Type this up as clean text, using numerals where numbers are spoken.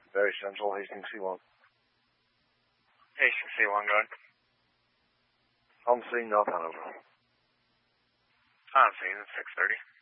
Very Central, Hastings C1. Hastings C1, go ahead. On scene, North Hanover. On scene, 6:30.